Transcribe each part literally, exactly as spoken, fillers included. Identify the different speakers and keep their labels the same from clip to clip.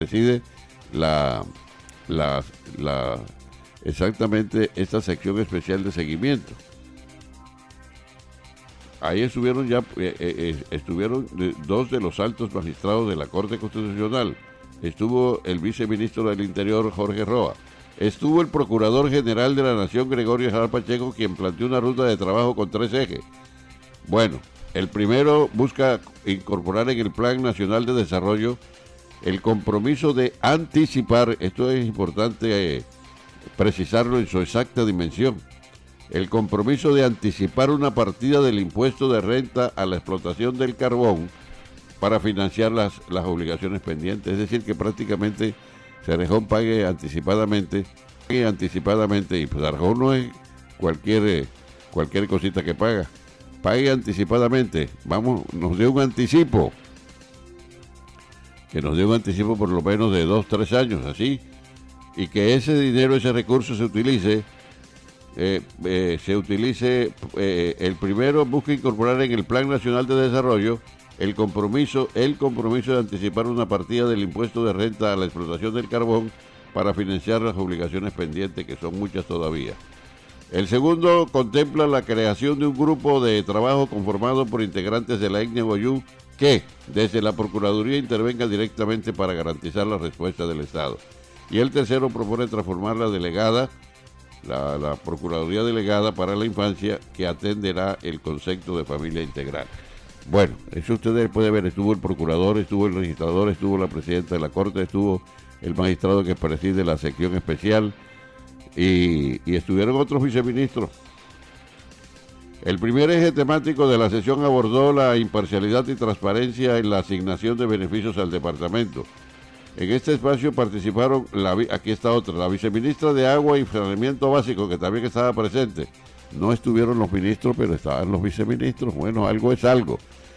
Speaker 1: preside la, la, la, exactamente esta sección especial de seguimiento. Ahí estuvieron ya, eh, eh, estuvieron dos de los altos magistrados de la Corte Constitucional. Estuvo el viceministro del Interior, Jorge Roa. Estuvo el Procurador General de la Nación, Gregorio Jara Pacheco, quien planteó una ruta de trabajo con tres ejes. Bueno, el primero busca incorporar en el Plan Nacional de Desarrollo el compromiso de anticipar, esto es importante eh, precisarlo en su exacta dimensión, el compromiso de anticipar una partida del impuesto de renta a la explotación del carbón para financiar las, las obligaciones pendientes. Es decir, que prácticamente Cerrejón pague anticipadamente, pague anticipadamente, y pues Cerrejón no es cualquier, eh, cualquier cosita que paga. Pague anticipadamente, vamos, nos dé un anticipo, que nos dé un anticipo por lo menos de dos, tres años, así, y que ese dinero, ese recurso se utilice Eh, eh, se utilice, eh, el primero busca incorporar en el Plan Nacional de Desarrollo el compromiso, el compromiso de anticipar una partida del impuesto de renta a la explotación del carbón para financiar las obligaciones pendientes, que son muchas todavía. El segundo contempla la creación de un grupo de trabajo conformado por integrantes de la etnia Boyú que desde la Procuraduría intervenga directamente para garantizar la respuesta del Estado. Y el tercero propone transformar la delegada La, la Procuraduría Delegada para la Infancia, que atenderá el concepto de familia integral. Bueno, eso ustedes pueden ver, estuvo el procurador, estuvo el registrador, estuvo la presidenta de la Corte, estuvo el magistrado que preside la sección especial y, y estuvieron otros viceministros. El primer eje temático de la sesión abordó la imparcialidad y transparencia en la asignación de beneficios al departamento. En este espacio participaron, la, aquí está otra, la viceministra de Agua y Saneamiento Básico, que también estaba presente. No estuvieron los ministros, pero estaban los viceministros. Bueno, algo es algo.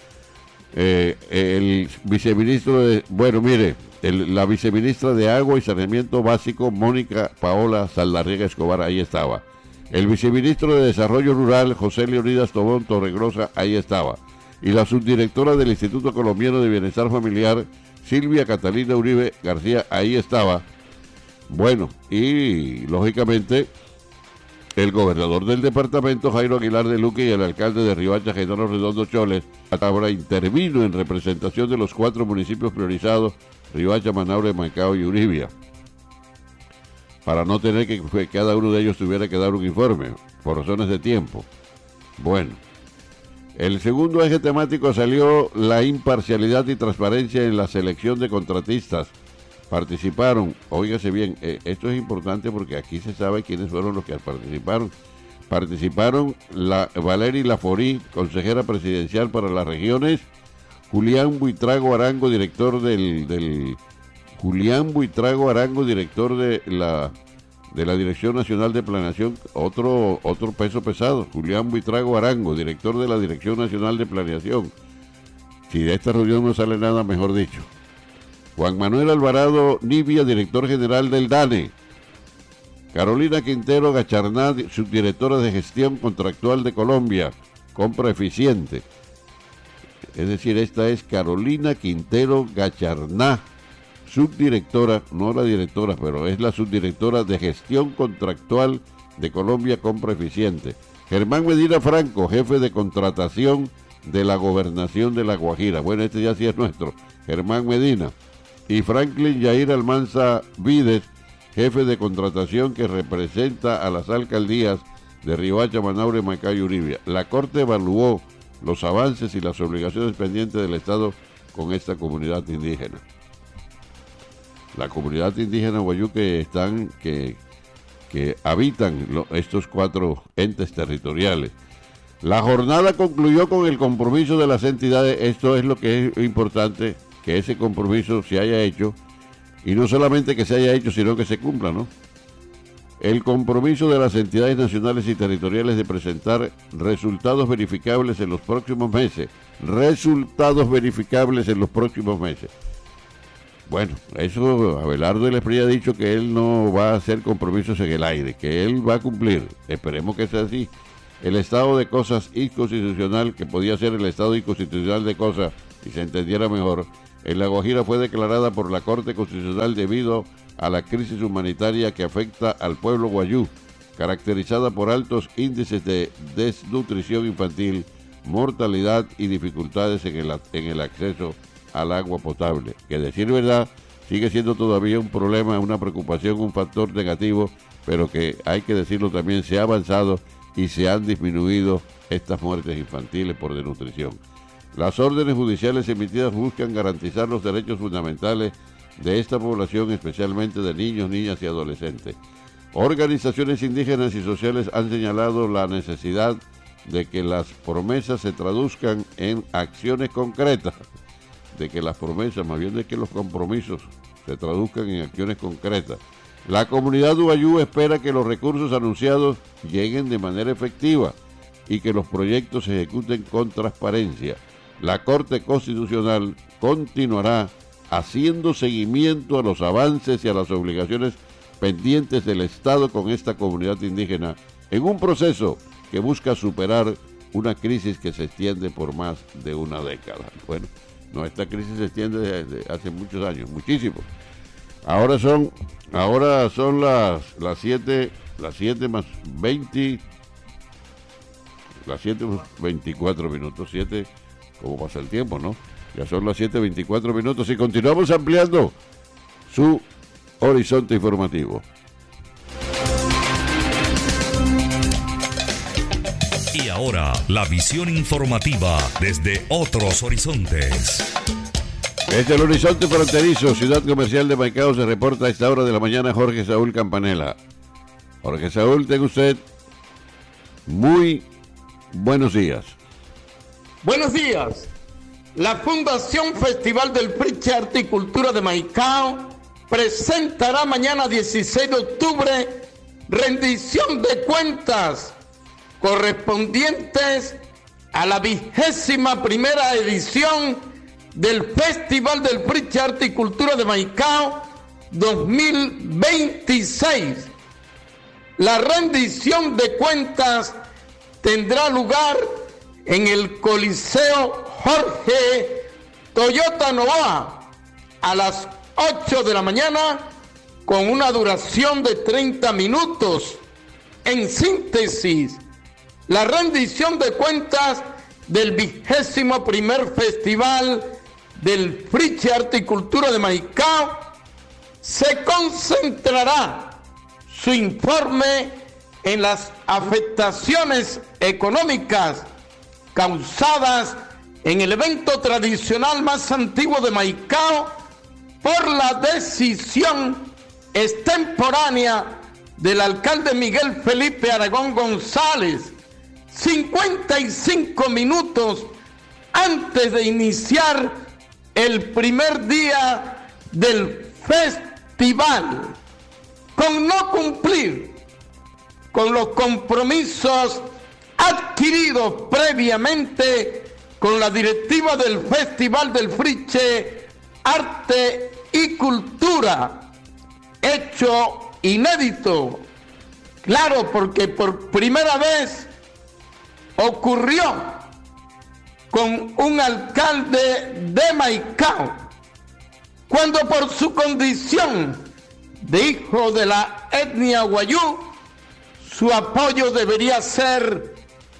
Speaker 1: Eh, el viceministro de, bueno, mire, el, la viceministra de Agua y Saneamiento Básico, Mónica Paola Saldarriaga Escobar, ahí estaba. El viceministro de Desarrollo Rural, José Leonidas Tobón Torregrosa, ahí estaba. Y la subdirectora del Instituto Colombiano de Bienestar Familiar, Silvia Catalina Uribe García, ahí estaba. Bueno, y lógicamente el gobernador del departamento, Jairo Aguilar de Luque, y el alcalde de Riohacha, Genaro Redondo Choles, ahora intervino en representación de los cuatro municipios priorizados, Riohacha, Manaure, Maicao y Uribia, para no tener que cada uno de ellos tuviera que dar un informe, por razones de tiempo. Bueno. El segundo eje temático salió la imparcialidad y transparencia en la selección de contratistas. Participaron, óigase bien, eh, esto es importante porque aquí se sabe quiénes fueron los que participaron. Participaron la Valery Laforí, consejera presidencial para las regiones, Julián Buitrago Arango, director del, del Julián Buitrago Arango, director de la de la Dirección Nacional de Planeación, otro otro peso pesado, Julián Buitrago Arango, director de la Dirección Nacional de Planeación. Si de esta reunión no sale nada, mejor dicho. Juan Manuel Alvarado Nivia, director general del DANE. Carolina Quintero Gacharná, subdirectora de Gestión Contractual de Colombia, compra eficiente. Es decir, esta es Carolina Quintero Gacharná, subdirectora, no la directora, pero es la subdirectora de Gestión Contractual de Colombia, compra eficiente. Germán Medina Franco, jefe de contratación de la Gobernación de La Guajira. Bueno, este ya sí es nuestro, Germán Medina. Y Franklin Yair Almanza Vides, jefe de contratación que representa a las alcaldías de Riohacha, Manaure, Maicao y Uribia. La Corte evaluó los avances y las obligaciones pendientes del Estado con esta comunidad indígena. La comunidad indígena Guayú que están, que, que habitan lo, estos cuatro entes territoriales. La jornada concluyó con el compromiso de las entidades. Esto es lo que es importante, que ese compromiso se haya hecho, y no solamente que se haya hecho, sino que se cumpla, ¿no? El compromiso de las entidades nacionales y territoriales de presentar resultados verificables en los próximos meses. Resultados verificables en los próximos meses. Bueno, eso Abelardo del Espriella ha dicho que él no va a hacer compromisos en el aire, que él va a cumplir. Esperemos que sea así. El estado de cosas inconstitucional, que podía ser el estado inconstitucional de cosas, si se entendiera mejor, en La Guajira fue declarada por la Corte Constitucional debido a la crisis humanitaria que afecta al pueblo guayú, caracterizada por altos índices de desnutrición infantil, mortalidad y dificultades en el, en el acceso al agua potable, que decir verdad sigue siendo todavía un problema, una preocupación, un factor negativo, pero que hay que decirlo también, se ha avanzado y se han disminuido estas muertes infantiles por desnutrición. Las órdenes judiciales emitidas buscan garantizar los derechos fundamentales de esta población, especialmente de niños, niñas y adolescentes. Organizaciones indígenas y sociales han señalado la necesidad de que las promesas se traduzcan en acciones concretas, de que las promesas, más bien de que los compromisos se traduzcan en acciones concretas. La comunidad guayú espera que los recursos anunciados lleguen de manera efectiva y que los proyectos se ejecuten con transparencia. La Corte Constitucional continuará haciendo seguimiento a los avances y a las obligaciones pendientes del Estado con esta comunidad indígena en un proceso que busca superar una crisis que se extiende por más de una década. Bueno, no, esta crisis se extiende desde hace muchos años, muchísimo. Ahora son, ahora son las las siete, las siete más veinte, las siete más veinticuatro minutos, siete, ¿cómo pasa el tiempo, no? Ya son las siete veinticuatro minutos y continuamos ampliando su horizonte informativo.
Speaker 2: Y ahora, la visión informativa desde otros horizontes.
Speaker 1: Desde el horizonte fronterizo, ciudad comercial de Maicao, se reporta a esta hora de la mañana Jorge Saúl Campanella. Jorge Saúl, tenga usted muy buenos días.
Speaker 3: Buenos días. La Fundación Festival del Friche Arte y Cultura de Maicao presentará mañana dieciséis de octubre rendición de cuentas correspondientes a la vigésima primera edición del Festival del Friche Arte y Cultura de Maicao dos mil veintiséis. La rendición de cuentas tendrá lugar en el Coliseo Jorge Toyota Novoa a las ocho de la mañana con una duración de treinta minutos. En síntesis, la rendición de cuentas del vigésimo primer Festival del Friche Arte y Cultura de Maicao se concentrará su informe en las afectaciones económicas causadas en el evento tradicional más antiguo de Maicao por la decisión extemporánea del alcalde Miguel Felipe Aragón González, cincuenta y cinco minutos antes de iniciar el primer día del festival, con no cumplir con los compromisos adquiridos previamente con la directiva del Festival del Friche Arte y Cultura, hecho inédito, claro, porque por primera vez ocurrió con un alcalde de Maicao, cuando por su condición de hijo de la etnia guayú, su apoyo debería ser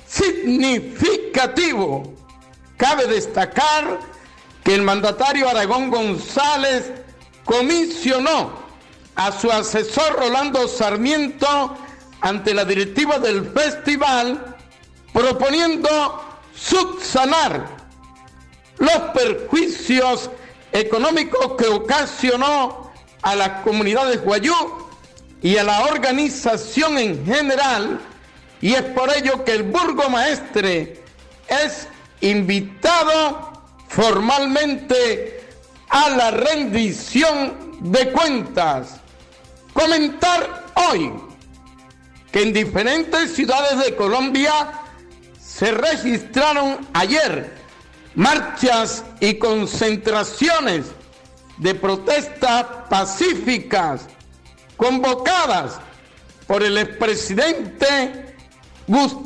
Speaker 3: significativo. Cabe destacar que el mandatario Aragón González comisionó a su asesor Rolando Sarmiento ante la directiva del festival, proponiendo subsanar los perjuicios económicos que ocasionó a las comunidades guayú y a la organización en general, y es por ello que el burgomaestre es invitado formalmente a la rendición de cuentas. Comentar hoy que en diferentes ciudades de Colombia se registraron ayer marchas y concentraciones de protestas pacíficas convocadas por el expresidente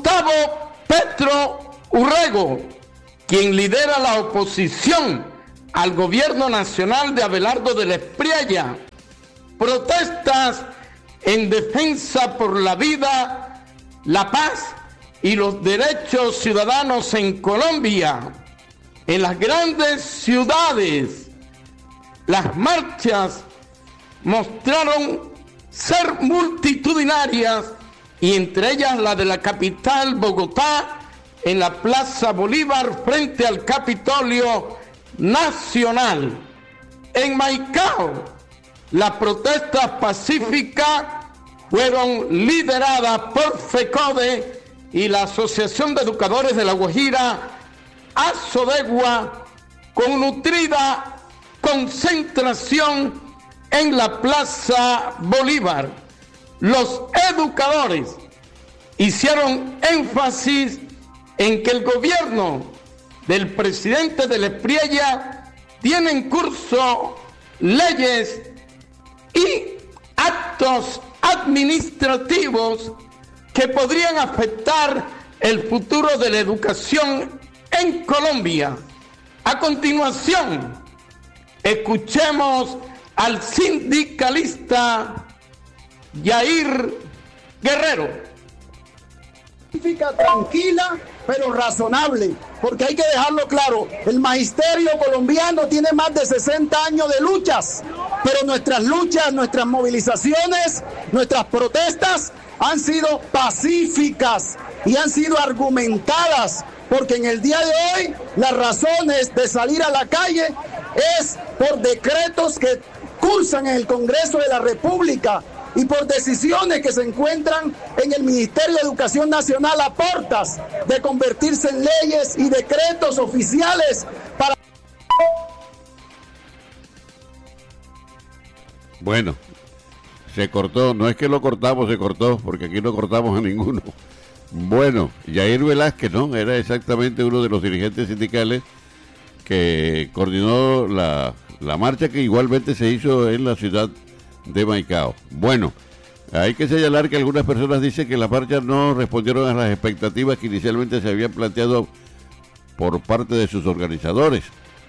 Speaker 3: Gustavo Petro Urrego, quien lidera la oposición al gobierno nacional de Abelardo de la Espriella. Protestas en defensa por la vida, la paz y los derechos ciudadanos en Colombia. En las grandes ciudades, las marchas mostraron ser multitudinarias, y entre ellas la de la capital, Bogotá, en la Plaza Bolívar frente al Capitolio Nacional. En Maicao, las protestas pacíficas fueron lideradas por FECODE y la Asociación de Educadores de La Guajira, ASODEGUA, con nutrida concentración en la Plaza Bolívar. Los educadores hicieron énfasis en que el gobierno del presidente de la Espriella tiene en curso leyes y actos administrativos que podrían afectar el futuro de la educación en Colombia. A continuación, escuchemos al sindicalista Yair Guerrero.
Speaker 4: Tranquila, pero razonable, porque hay que dejarlo claro, el magisterio colombiano tiene más de sesenta años de luchas, pero nuestras luchas, nuestras movilizaciones, nuestras protestas han sido pacíficas y han sido argumentadas, porque en el día de hoy las razones de salir a la calle es por decretos que cursan en el Congreso de la República y por decisiones que se encuentran en el Ministerio de Educación Nacional a portas de convertirse en leyes y decretos oficiales para...
Speaker 1: Bueno, se cortó, no es que lo cortamos, se cortó, porque aquí no cortamos a ninguno. Bueno, Yair Velázquez, ¿no? Era exactamente uno de los dirigentes sindicales que coordinó la, la marcha que igualmente se hizo en la ciudad de Maicao. Bueno, hay que señalar que algunas personas dicen que las marchas no respondieron a las expectativas que inicialmente se habían planteado por parte de sus organizadores,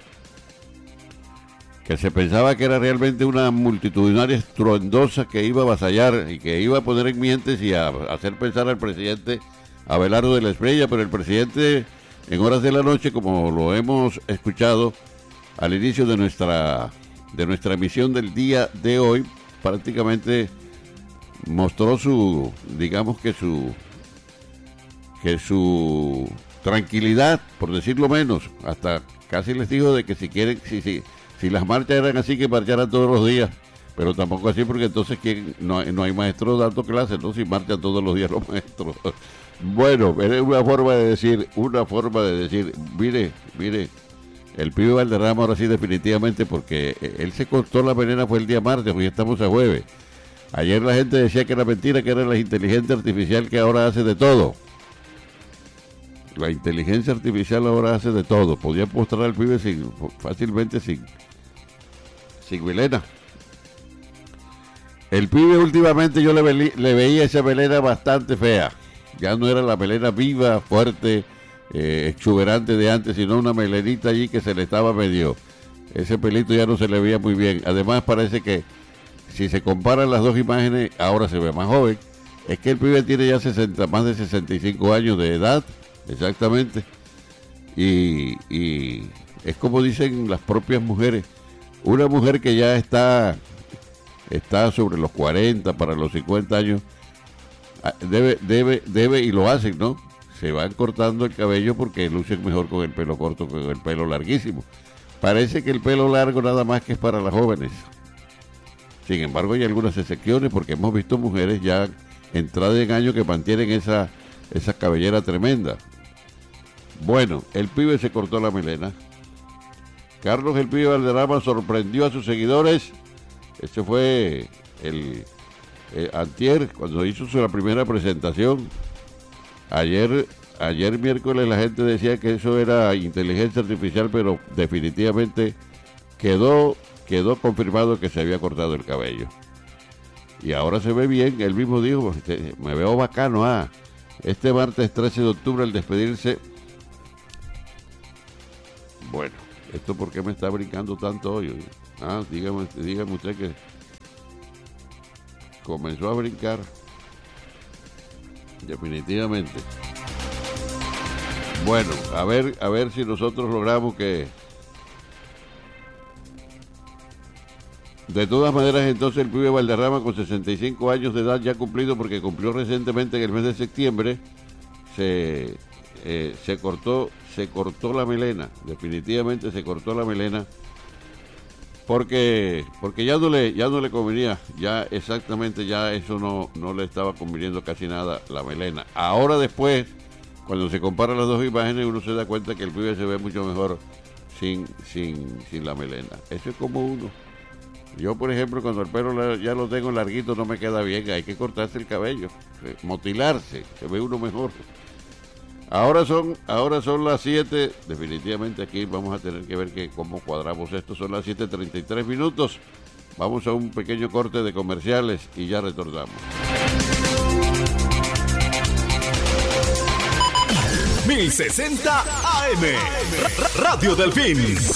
Speaker 1: que se pensaba que era realmente una multitudinaria estruendosa que iba a avasallar y que iba a poner en mientes y a hacer pensar al presidente Abelardo de la Espriella, pero el presidente en horas de la noche, como lo hemos escuchado al inicio de nuestra de nuestra emisión del día de hoy, prácticamente mostró su, digamos que su que su tranquilidad, por decirlo menos, hasta casi les dijo de que si quieren, si si si las marchas eran así, que marcharan todos los días, pero tampoco así, porque entonces ¿quién? No, hay, no hay maestros dando clases, ¿no? Si marchan todos los días los maestros. Bueno, es una forma de decir, una forma de decir, mire, mire, el pibe Valderrama ahora sí definitivamente, porque él se cortó la venena fue el día martes, hoy estamos a jueves. Ayer la gente decía que era mentira, que era la inteligencia artificial que ahora hace de todo. La inteligencia artificial ahora hace de todo. Podía postrar al pibe sin, fácilmente sin, sin melena. El pibe últimamente yo le, ve, le veía esa melena bastante fea. Ya no era la melena viva, fuerte, eh, exuberante de antes, sino una melenita allí que se le estaba medio. Ese pelito ya no se le veía muy bien. Además parece que si se comparan las dos imágenes, ahora se ve más joven. Es que el pibe tiene ya sesenta, más de sesenta y cinco años de edad, exactamente. Y, y es como dicen las propias mujeres. Una mujer que ya está, está sobre los cuarenta, para los cincuenta años, debe, debe, debe, y lo hacen, ¿no? Se van cortando el cabello porque lucen mejor con el pelo corto que con el pelo larguísimo. Parece que el pelo largo nada más que es para las jóvenes. Sin embargo, hay algunas excepciones porque hemos visto mujeres ya entradas en años que mantienen esa, esa cabellera tremenda. Bueno, el pibe se cortó la melena. Carlos el pibe Valderrama sorprendió a sus seguidores. Ese fue el, el antier, cuando hizo su la primera presentación. Ayer, ayer miércoles la gente decía que eso era inteligencia artificial, pero definitivamente quedó, quedó confirmado que se había cortado el cabello. Y ahora se ve bien. Él mismo dijo, me veo bacano. Ah, este martes trece de octubre al despedirse. Bueno, ¿Esto por qué me está brincando tanto hoy? Ah, dígame, dígame usted que comenzó a brincar. Definitivamente. Bueno, a ver, a ver si nosotros logramos que... De todas maneras, entonces el pibe Valderrama, con sesenta y cinco años de edad ya cumplido, porque cumplió recientemente en el mes de septiembre, se, eh, se cortó, se cortó la melena, definitivamente se cortó la melena, porque, porque ya no le, ya no le convenía, ya exactamente ya eso no, no le estaba conviniendo casi nada la melena. Ahora después, cuando se comparan las dos imágenes, uno se da cuenta que el pibe se ve mucho mejor sin, sin, sin la melena. Eso es como uno. Yo, por ejemplo, cuando el pelo ya lo tengo larguito, no me queda bien, hay que cortarse el cabello, motilarse, se ve uno mejor. Ahora son, ahora son las siete, definitivamente aquí vamos a tener que ver que cómo cuadramos esto, son las siete treinta y tres minutos, vamos a un pequeño corte de comerciales y ya retornamos.
Speaker 5: mil sesenta A M, Radio Delfín.